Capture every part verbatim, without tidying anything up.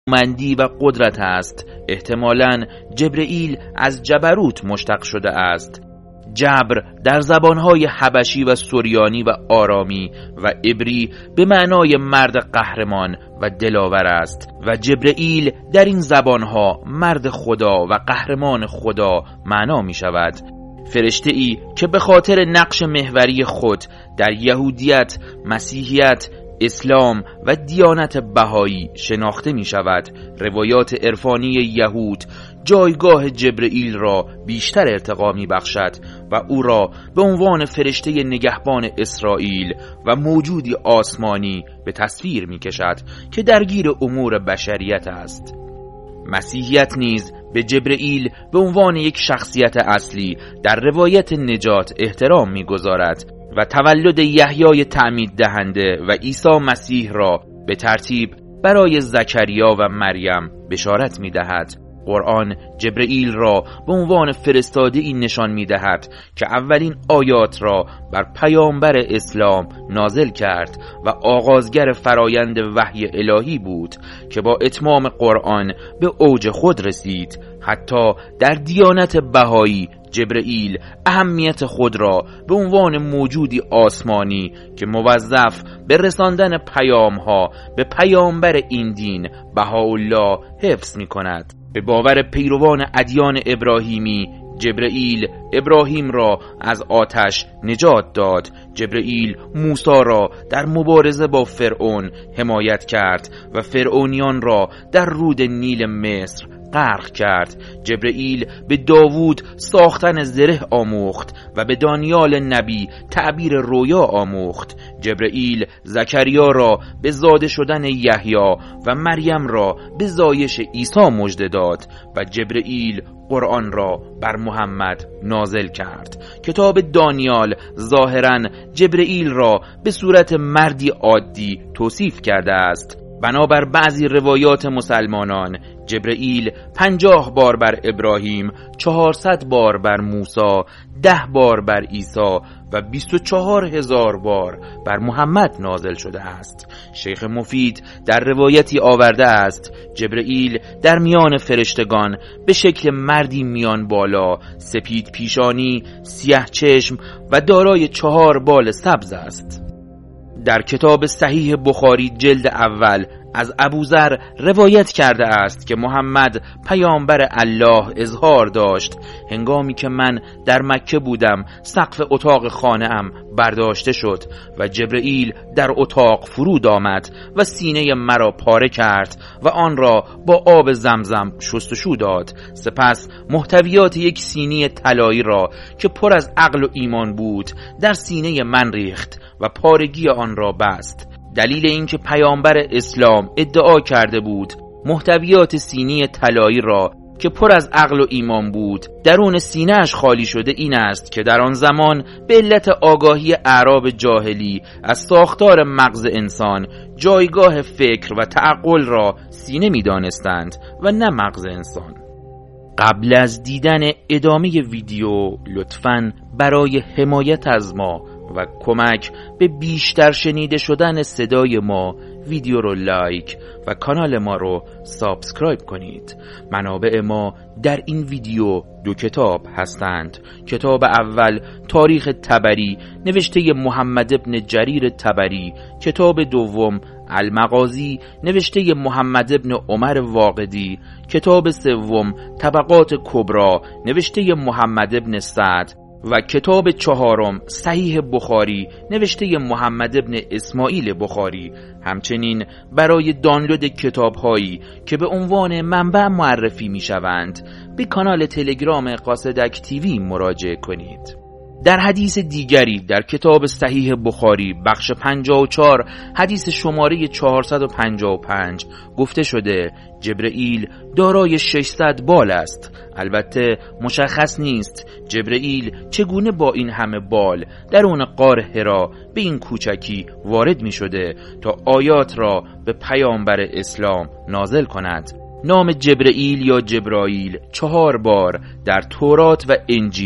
مندی و قدرت است. احتمالاً جبرئیل از جبروت مشتق شده است. جبر در زبانهای حبشی و سوریانی و آرامی و عبری به معنای مرد قهرمان و دلاور است و جبرئیل در این زبانها مرد خدا و قهرمان خدا معنا می شود. فرشته ای که به خاطر نقش محوری خود در یهودیت، مسیحیت، اسلام و دیانت بهایی شناخته می شود. روایات عرفانی یهود جایگاه جبرئیل را بیشتر ارتقا می بخشد و او را به عنوان فرشته نگهبان اسرائیل و موجودی آسمانی به تصویر می کشد که درگیر امور بشریت است. مسیحیت نیز به جبرئیل به عنوان یک شخصیت اصلی در روایت نجات احترام می گذارد و تولد یحیای تعمید دهنده و عیسی مسیح را به ترتیب برای زکریا و مریم بشارت می دهد. قرآن جبرئیل را به عنوان فرستاده این نشان می دهد که اولین آیات را بر پیامبر اسلام نازل کرد و آغازگر فرایند وحی الهی بود که با اتمام قرآن به اوج خود رسید. حتی در دیانت بهایی جبرئیل اهمیت خود را به عنوان موجودی آسمانی که موظف به رساندن پیامها به پیامبر این دین بهاءالله حفظ می کند. به باور پیروان ادیان ابراهیمی جبرئیل ابراهیم را از آتش نجات داد. جبرئیل موسی را در مبارزه با فرعون حمایت کرد و فرعونیان را در رود نیل مصر غرق کرد. جبرئیل به داوود ساختن زره آموخت و به دانیال نبی تعبیر رویا آموخت. جبرئیل زکریا را به زاده شدن یحیی و مریم را به زایش عیسی مژده داد و جبرئیل قرآن را بر محمد نازل کرد. کتاب دانیال ظاهراً جبرئیل را به صورت مردی عادی توصیف کرده است. بنابر بعضی روایات مسلمانان جبرئیل پنجاه بار بر ابراهیم، چهارصد بار بر موسی، ده بار بر عیسی و بیست و چهار هزار بار بر محمد نازل شده است. شیخ مفید در روایتی آورده است جبرئیل در میان فرشتگان به شکل مردی میان بالا، سپید پیشانی، سیاه چشم و دارای چهار بال سبز است. در کتاب صحیح بخاری جلد اول از ابوذر روایت کرده است که محمد پیامبر الله اظهار داشت: هنگامی که من در مکه بودم سقف اتاق خانه‌ام برداشته شد و جبرئیل در اتاق فرود آمد و سینه مرا پاره کرد و آن را با آب زمزم شستشو داد. سپس محتویات یک سینی طلایی را که پر از عقل و ایمان بود در سینه من ریخت و پارگی آن را بست. دلیل اینکه پیامبر اسلام ادعا کرده بود محتویات سینی طلایی را که پر از عقل و ایمان بود درون سینه‌اش خالی شده این است که در آن زمان به علت آگاهی اعراب جاهلی از ساختار مغز انسان جایگاه فکر و تعقل را سینه می دانستند و نه مغز انسان. قبل از دیدن ادامه ویدیو لطفاً برای حمایت از ما و کمک به بیشتر شنیده شدن صدای ما ویدیو رو لایک و کانال ما رو سابسکرایب کنید. منابع ما در این ویدیو دو کتاب هستند. کتاب اول تاریخ طبری نوشته محمد ابن جریر طبری، کتاب دوم المغازی نوشته محمد ابن عمر واقدی، کتاب سوم طبقات کبری نوشته محمد ابن سعد و کتاب چهارم صحیح بخاری نوشته محمد ابن اسماعیل بخاری. همچنین برای دانلود کتاب هایی که به عنوان منبع معرفی می شوند به کانال تلگرام قاصدک تیوی مراجعه کنید. در حدیث دیگری در کتاب صحیح بخاری بخش پنجاه و چهار حدیث شماره چهارصد و پنجاه و پنج گفته شده جبرئیل دارای ششصد بال است. البته مشخص نیست جبرئیل چگونه با این همه بال درون غار حرا به این کوچکی وارد می شده تا آیات را به پیامبر اسلام نازل کند. نام جبرئیل یا جبرائیل چهار بار در تورات و انجیل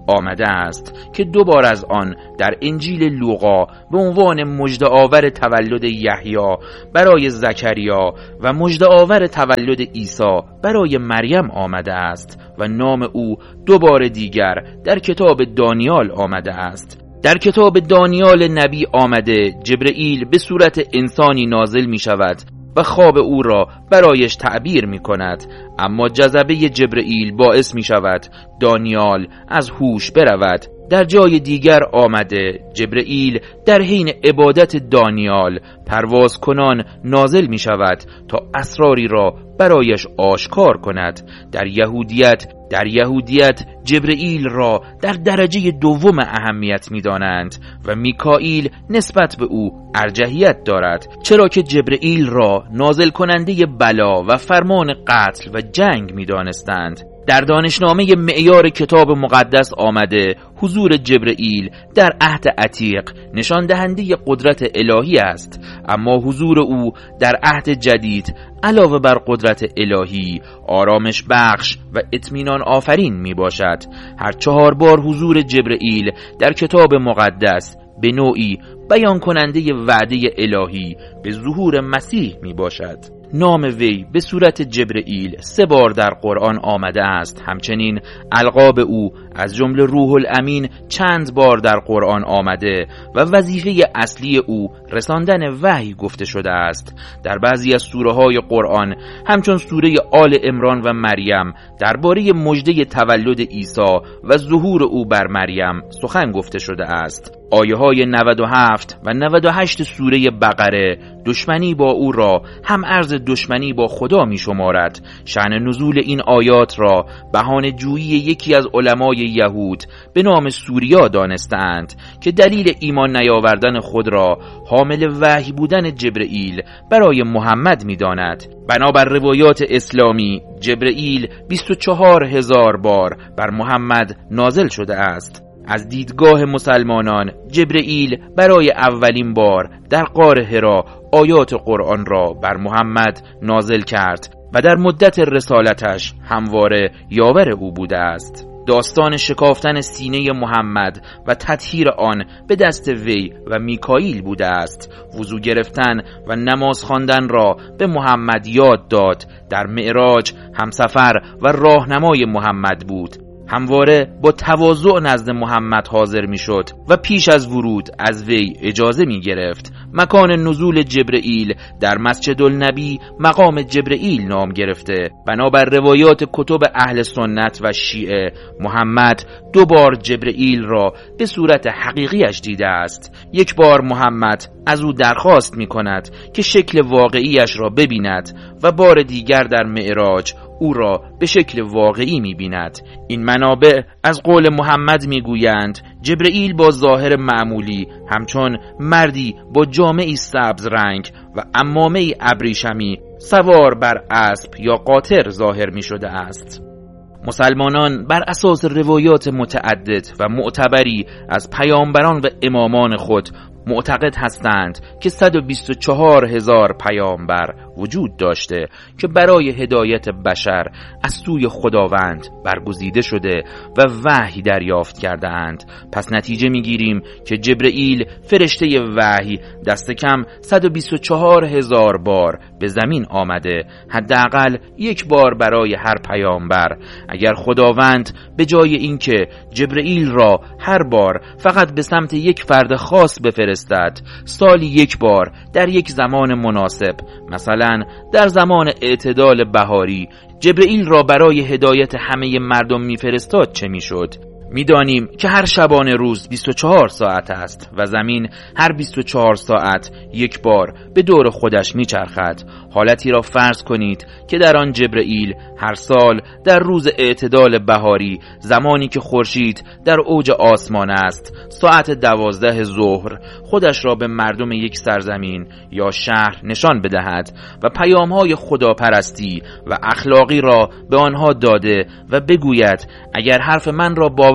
آمده است که دو بار از آن در انجیل لوقا به عنوان مژده آور تولد یحیی برای زکریا و مژده آور تولد عیسی برای مریم آمده است و نام او دو بار دیگر در کتاب دانیال آمده است. در کتاب دانیال نبی آمده جبرئیل به صورت انسانی نازل می شود و خواب او را برایش تعبیر می کند، اما جذبه جبرئیل باعث می شود دانیال از هوش برود. در جای دیگر آمده جبرئیل در حین عبادت دانیال پرواز کنان نازل می شود تا اسراری را برایش آشکار کند. در یهودیت در یهودیت جبرئیل را در درجه دوم اهمیت می دانند و میکائیل نسبت به او ارجحیت دارد، چرا که جبرئیل را نازل کننده بلا و فرمان قتل و جنگ می دانستند. در دانشنامه معیار کتاب مقدس آمده حضور جبرئیل در عهد عتیق نشان دهنده قدرت الهی است، اما حضور او در عهد جدید علاوه بر قدرت الهی آرامش بخش و اطمینان آفرین می باشد. هر چهار بار حضور جبرئیل در کتاب مقدس به نوعی بیان کننده وعده الهی به ظهور مسیح می باشد. نام وی به صورت جبرئیل سه بار در قرآن آمده است. همچنین القاب او از جمله روح الامین چند بار در قرآن آمده و وظیفه اصلی او رساندن وحی گفته شده است. در بعضی از سوره های قرآن همچون سوره آل عمران و مریم درباره مژده تولد عیسی و ظهور او بر مریم سخن گفته شده است. آیه های نود و هفت و نود و هشت سوره بقره دشمنی با او را هم ارز دشمنی با خدا می شمارد. شأن نزول این آیات را بهانه جویی یکی از علمای یهود به نام سوریا دانستند که دلیل ایمان نیاوردن خود را حامل وحی بودن جبرئیل برای محمد می داند. بنابر روایات اسلامی جبرئیل بیست و چهار هزار بار بر محمد نازل شده است. از دیدگاه مسلمانان جبرئیل برای اولین بار در غار حرا آیات قرآن را بر محمد نازل کرد و در مدت رسالتش همواره یاور او بوده است. داستان شکافتن سینه محمد و تطهیر آن به دست وی و میکائیل بوده است. وضو گرفتن و نماز خواندن را به محمد یاد داد. در معراج همسفر و راهنمای محمد بود. همواره با تواضع نزد محمد حاضر می شد و پیش از ورود از وی اجازه می گرفت. مکان نزول جبرئیل در مسجد النبی مقام جبرئیل نام گرفته. بنابر روایات کتب اهل سنت و شیعه محمد دو بار جبرئیل را به صورت حقیقیش دیده است. یک بار محمد از او درخواست می کند که شکل واقعیش را ببیند و بار دیگر در معراج او را به شکل واقعی می بیند. این منابع از قول محمد می گویند جبرئیل با ظاهر معمولی همچون مردی با جامه‌ای سبز رنگ و عمامه‌ای ابریشمی سوار بر اسب یا قاطر ظاهر می شده است. مسلمانان بر اساس روایات متعدد و معتبری از پیامبران و امامان خود معتقد هستند که صد و بیست و چهار هزار پیامبر وجود داشته که برای هدایت بشر از سوی خداوند برگزیده شده و وحی دریافت کرده اند. پس نتیجه میگیریم که جبرئیل فرشته وحی دست کم صد و بیست و چهار هزار بار به زمین آمده، حداقل یک بار برای هر پیامبر. اگر خداوند به جای اینکه جبرئیل را هر بار فقط به سمت یک فرد خاص بفرستد، سالی یک بار در یک زمان مناسب، مثلا در زمان اعتدال بهاری، جبرئیل را برای هدایت همه مردم میفرستاد چه میشد؟ میدانیم که هر شبانه روز بیست و چهار ساعت است و زمین هر بیست و چهار ساعت یک بار به دور خودش میچرخد. حالتی را فرض کنید که در آن جبرئیل هر سال در روز اعتدال بهاری، زمانی که خورشید در اوج آسمان است، ساعت دوازده ظهر، خودش را به مردم یک سرزمین یا شهر نشان بدهد و پیام‌های خداپرستی و اخلاقی را به آنها داده و بگوید اگر حرف من را باور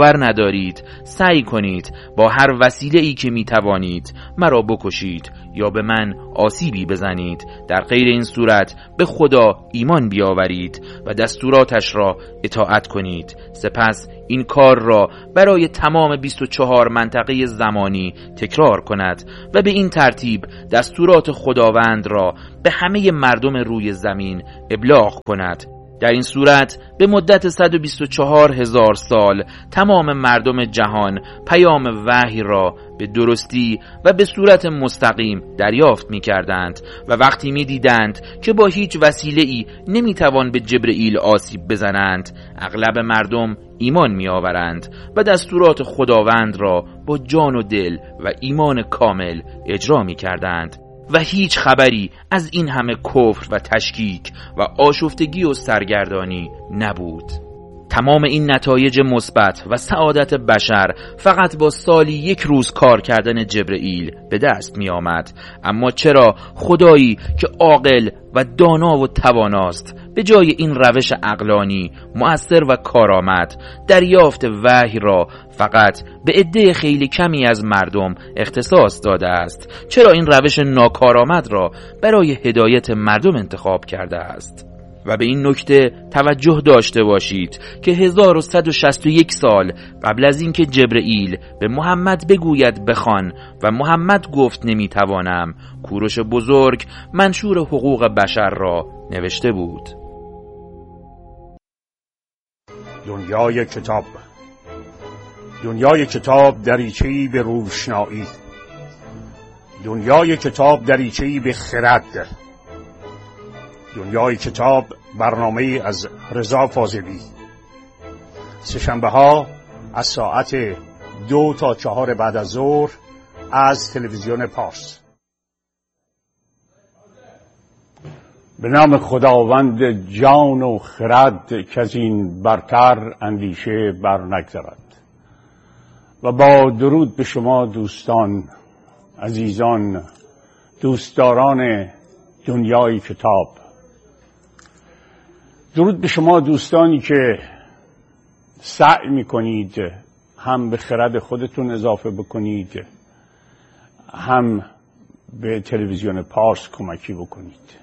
باور ندارید سعی کنید با هر وسیله ای که می توانید مرا بکشید یا به من آسیبی بزنید. در غیر این صورت به خدا ایمان بیاورید و دستوراتش را اطاعت کنید. سپس این کار را برای تمام بیست و چهار منطقه زمانی تکرار کند و به این ترتیب دستورات خداوند را به همه مردم روی زمین ابلاغ کند. در این صورت به مدت صد و بیست و چهار هزار سال تمام مردم جهان پیام وحی را به درستی و به صورت مستقیم دریافت می کردند و وقتی می دیدند که با هیچ وسیله‌ای نمی توان به جبرئیل آسیب بزنند، اغلب مردم ایمان می آورند و دستورات خداوند را با جان و دل و ایمان کامل اجرا می کردند و هیچ خبری از این همه کفر و تشکیک و آشفتگی و سرگردانی نبود. تمام این نتایج مثبت و سعادت بشر فقط با سالی یک روز کار کردن جبرئیل به دست می آمد. اما چرا خدایی که عاقل و دانا و تواناست به جای این روش عقلانی مؤثر و کارآمد دریافت وحی را فقط به عده خیلی کمی از مردم اختصاص داده است؟ چرا این روش ناکارآمد را برای هدایت مردم انتخاب کرده است؟ و به این نکته توجه داشته باشید که هزار و صد و شصت و یک سال قبل از اینکه جبرئیل به محمد بگوید بخوان و محمد گفت نمیتوانم، کوروش بزرگ منشور حقوق بشر را نوشته بود. دنیای کتاب، دنیای کتاب دریچه‌ای به روشنایی، دنیای کتاب دریچه‌ای به خرد، دنیای کتاب برنامه از رضا فاضلی. سه‌شنبه ها از ساعت دو تا چهار بعد از ظهر از تلویزیون پارس. به نام خداوند جان و خرد که از این برتر اندیشه بر نگذرد. و با درود به شما دوستان عزیزان، دوستداران دنیای کتاب، درود به شما دوستانی که سعی میکنید هم به خرد خودتون اضافه بکنید، هم به تلویزیون پارس کمکی بکنید.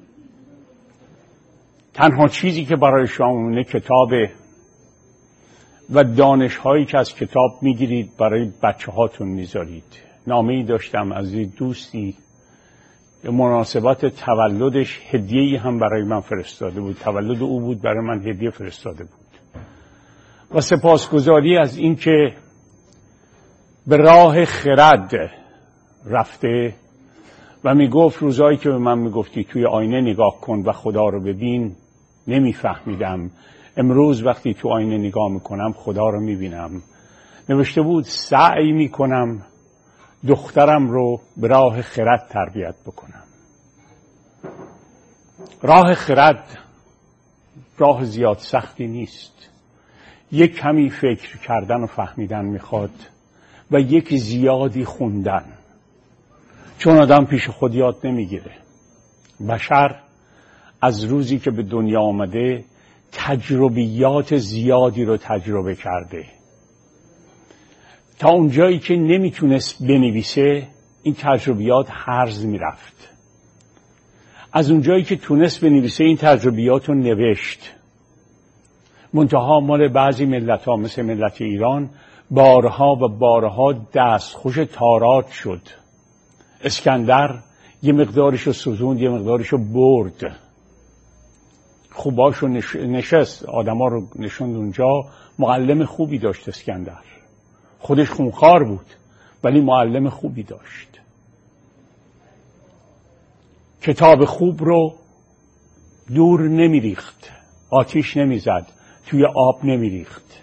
تنها چیزی که برای شما مونده کتابه و دانش هایی که از کتاب میگیرید برای بچه هاتون میذارید. نامه‌ای داشتم از این دوستی به مناسبت تولدش هدیه‌ای هم برای من فرستاده بود. تولد او بود، برای من هدیه فرستاده بود و سپاسگزاری از این که به راه خرد رفته و میگفت روزایی که به من میگفتی توی آینه نگاه کن و خدا رو ببین نمیفهمیدم، امروز وقتی تو آینه نگاه میکنم خدا رو میبینم. نوشته بود سعی میکنم دخترم رو به راه خرد تربیت بکنم. راه خرد راه زیاد سختی نیست، یک کمی فکر کردن و فهمیدن میخواد و یک زیادی خوندن، چون آدم پیش خود یاد نمیگیره. بشر از روزی که به دنیا آمده تجربیات زیادی رو تجربه کرده. تا اونجایی که نمیتونست بنویسه این تجربیات هرز میرفت. از اونجایی که تونست بنویسه این تجربیات رو نوشت. منتها مال بعضی ملت ها مثل ملت ایران بارها و بارها دستخوش تارات شد. اسکندر یه مقدارشو سوزوند، یه مقدارشو برد، خوباشو نشست، آدما رو نشوند اونجا. معلم خوبی داشت اسکندر، خودش خونخوار بود ولی معلم خوبی داشت. کتاب خوب رو دور نمیریخت، آتیش نمیزد، توی آب نمیریخت.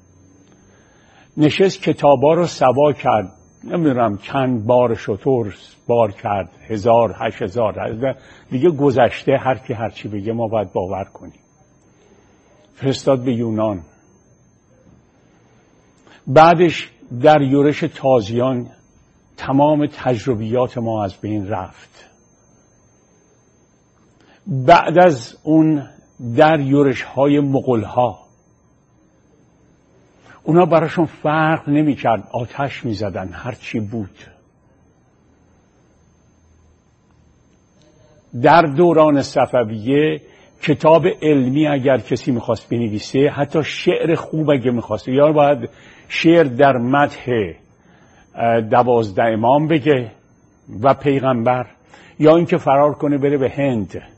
نشست کتابا رو سوا کرد، نمیدونم چند بار شطور بار کرد، هزار، هشت هزار، دیگه گذشته. هر کی هر چی بگه ما باید باور کنیم. فرستاد به یونان. بعدش در یورش تازیان تمام تجربیات ما از بین رفت. بعد از اون در یورش های مغول ها اونا براشون فرق نمی کرد، آتش می زدن هر چی بود. در دوران صفویه کتاب علمی اگر کسی میخواست بنویسه، حتی شعر خوب اگه میخواست، یا باید شعر در مدح دوازده امام بگه و پیغمبر، یا اینکه فرار کنه بره به هند